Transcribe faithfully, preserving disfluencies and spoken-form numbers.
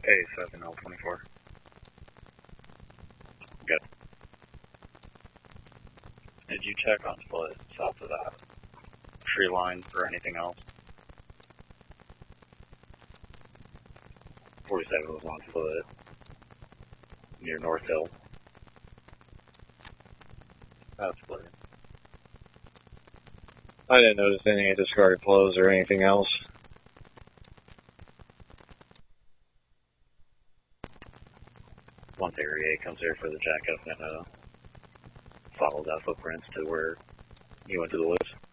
A seven L twenty-four. Good. Did you check on foot south of that tree line for anything else? forty-seven was on foot near North Hill. That's clear. I didn't notice any discarded clothes or anything else. Once Area eight comes here for the jack up and uh, follow that footprints to where you went to the list.